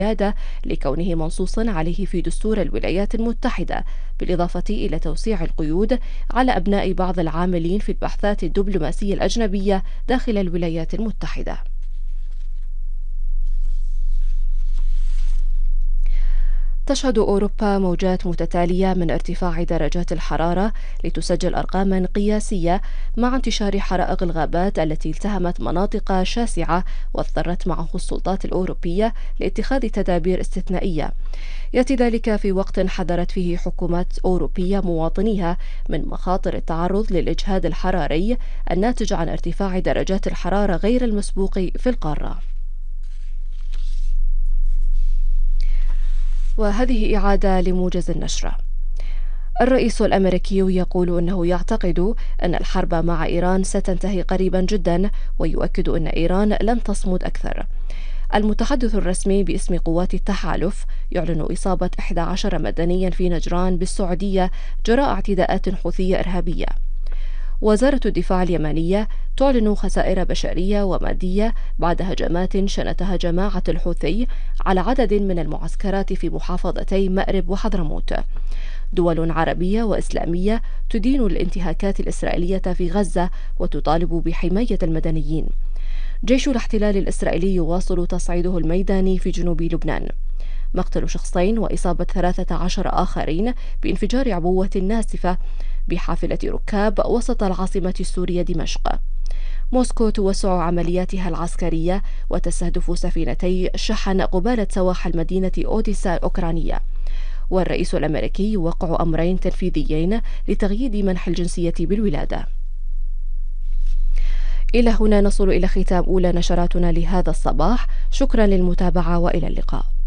الولادة لكونه منصوص عليه في دستور الولايات المتحدة، بالإضافة إلى توسيع القيود على أبناء بعض العاملين في البعثات الدبلوماسية الأجنبية داخل الولايات المتحدة. تشهد أوروبا موجات متتالية من ارتفاع درجات الحرارة لتسجل أرقاما قياسية، مع انتشار حرائق الغابات التي التهمت مناطق شاسعة، واضطرت معه السلطات الأوروبية لاتخاذ تدابير استثنائية. يأتي ذلك في وقت حذرت فيه حكومات أوروبية مواطنيها من مخاطر التعرض للإجهاد الحراري الناتج عن ارتفاع درجات الحرارة غير المسبوق في القارة. وهذه إعادة لموجز النشرة. الرئيس الأمريكي يقول أنه يعتقد أن الحرب مع إيران ستنتهي قريبا جدا، ويؤكد أن إيران لن تصمد أكثر. المتحدث الرسمي باسم قوات التحالف يعلن إصابة 11 مدنيا في نجران بالسعودية جراء اعتداءات حوثية إرهابية. وزارة الدفاع اليمنية تعلن خسائر بشرية ومادية بعد هجمات شنتها جماعة الحوثي على عدد من المعسكرات في محافظتي مأرب وحضرموت. دول عربية وإسلامية تدين الانتهاكات الإسرائيلية في غزة وتطالب بحماية المدنيين. جيش الاحتلال الإسرائيلي يواصل تصعيده الميداني في جنوب لبنان. مقتل شخصين وإصابة 13 آخرين بانفجار عبوة ناسفة بحافلة ركاب وسط العاصمة السورية دمشق. موسكو توسع عملياتها العسكرية وتستهدف سفينتي شحن قبالة سواحل مدينة أوديسا الأوكرانية. والرئيس الأمريكي يوقع أمرين تنفيذيين لتغيير منح الجنسية بالولادة. إلى هنا نصل إلى ختام أولى نشراتنا لهذا الصباح. شكرا للمتابعة وإلى اللقاء.